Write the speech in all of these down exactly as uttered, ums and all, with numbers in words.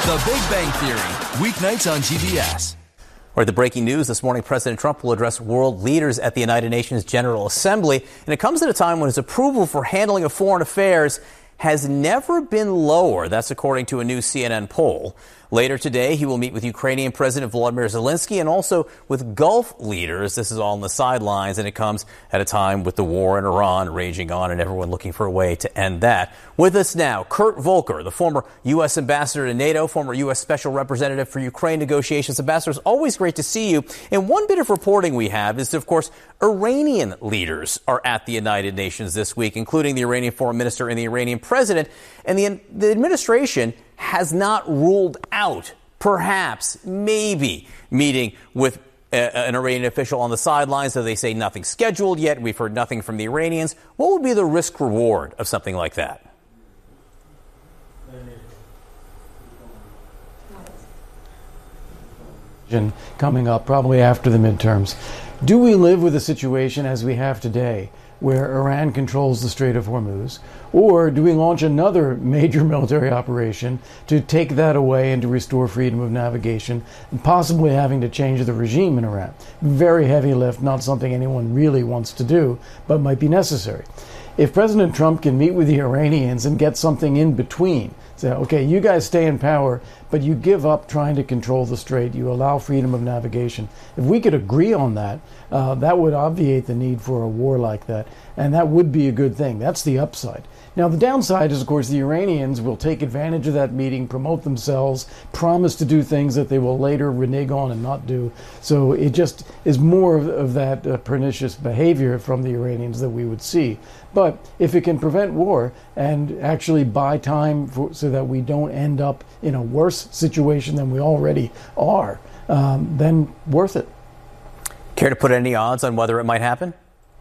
The Big Bang Theory, weeknights on G B S. All right, the breaking news this morning, President Trump will address world leaders at the United Nations General Assembly, and it comes at a time when his approval for handling of foreign affairs has never been lower. That's according to a new C N N poll. Later today, he will meet with Ukrainian President Volodymyr Zelensky and also with Gulf leaders. This is all on the sidelines, and it comes at a time with the war in Iran raging on and everyone looking for a way to end that. With us now, Kurt Volker, the former U S ambassador to NATO, former U S special representative for Ukraine negotiations. Ambassador, it's always great to see you. And one bit of reporting we have is, of course, Iranian leaders are at the United Nations this week, including the Iranian foreign minister and the Iranian president. And the, the administration has not ruled out, perhaps, maybe, meeting with a, an Iranian official on the sidelines, though they say nothing scheduled yet. We've heard nothing from the Iranians. What would be the risk reward of something like that? Coming up probably after the midterms. Do we live with a situation as we have today, where Iran controls the Strait of Hormuz, or do we launch another major military operation to take that away and to restore freedom of navigation, and possibly having to change the regime in Iran? Very heavy lift, not something anyone really wants to do, but might be necessary. If President Trump can meet with the Iranians and get something in between, say, okay, you guys stay in power, but you give up trying to control the strait, you allow freedom of navigation. If we could agree on that, uh, that would obviate the need for a war like that, and that would be a good thing. That's the upside. Now, the downside is, of course, the Iranians will take advantage of that meeting, promote themselves, promise to do things that they will later renege on and not do. So it just is more of, of that uh, pernicious behavior from the Iranians that we would see. But if it can prevent war and actually buy time for, so that we don't end up in a worse situation than we already are, um, then worth it. Care to put any odds on whether it might happen?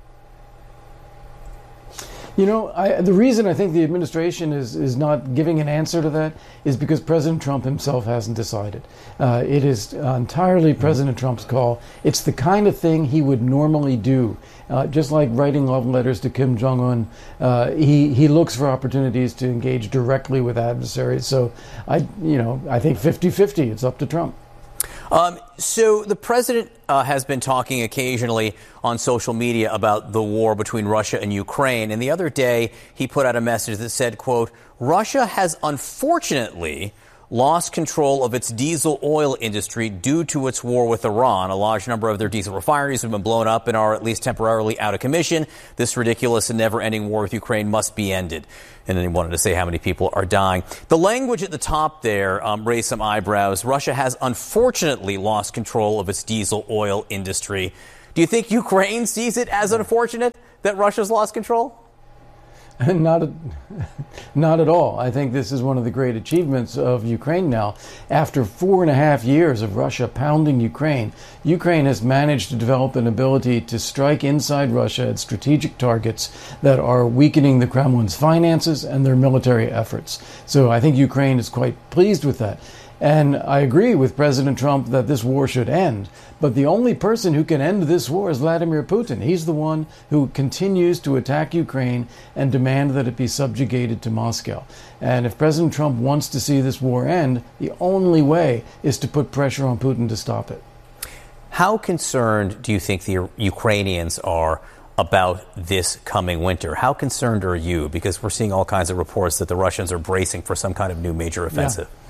You know, I, the reason I think the administration is, is not giving an answer to that is because President Trump himself hasn't decided. Uh, it is entirely President Trump's call. It's the kind of thing he would normally do. Uh, just like writing love letters to Kim Jong-un, uh, he, he looks for opportunities to engage directly with adversaries. So, I, you know, I think fifty-fifty, it's up to Trump. Um, so the president uh, has been talking occasionally on social media about the war between Russia and Ukraine. And the other day, he put out a message that said, quote, Russia has unfortunately lost control of its diesel oil industry due to its war with Iran. A large number of their diesel refineries have been blown up and are at least temporarily out of commission. This ridiculous and never-ending war with Ukraine must be ended. And then he wanted to say how many people are dying. The language at the top there um, raised some eyebrows. Russia has unfortunately lost control of its diesel oil industry. Do you think Ukraine sees it as unfortunate that Russia's lost control? Not, not at all. I think this is one of the great achievements of Ukraine now. After four and a half years of Russia pounding Ukraine, Ukraine has managed to develop an ability to strike inside Russia at strategic targets that are weakening the Kremlin's finances and their military efforts. So I think Ukraine is quite pleased with that. And I agree with President Trump that this war should end. But the only person who can end this war is Vladimir Putin. He's the one who continues to attack Ukraine and demand that it be subjugated to Moscow. And if President Trump wants to see this war end, the only way is to put pressure on Putin to stop it. How concerned do you think the Ukrainians are about this coming winter? How concerned are you? Because we're seeing all kinds of reports that the Russians are bracing for some kind of new major offensive. Yeah.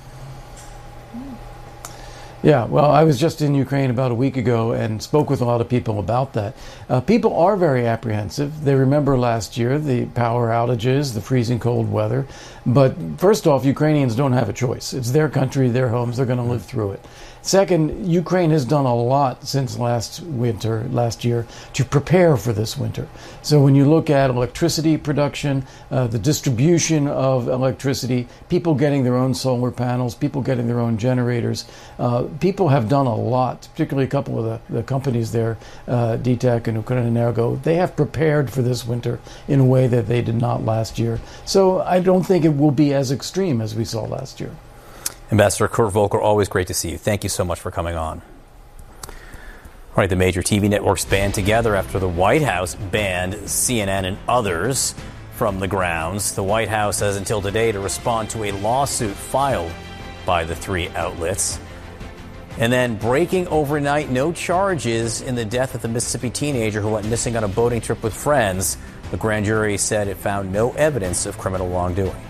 Yeah, well, I was just in Ukraine about a week ago and spoke with a lot of people about that. Uh, people are very apprehensive. They remember last year the power outages, the freezing cold weather. But first off, Ukrainians don't have a choice. It's their country, their homes. They're going to live through it. Second, Ukraine has done a lot since last winter, last year, to prepare for this winter. So when you look at electricity production, uh, the distribution of electricity, people getting their own solar panels, people getting their own generators, uh, people have done a lot, particularly a couple of the, the companies there, uh, D TEC and Ukrenergo. They have prepared for this winter in a way that they did not last year. So I don't think it will be as extreme as we saw last year. Ambassador Kurt Volker, always great to see you. Thank you so much for coming on. All right, the major T V networks band together after the White House banned C N N and others from the grounds. The White House has until today to respond to a lawsuit filed by the three outlets. And then breaking overnight, no charges in the death of the Mississippi teenager who went missing on a boating trip with friends. The grand jury said it found no evidence of criminal wrongdoing.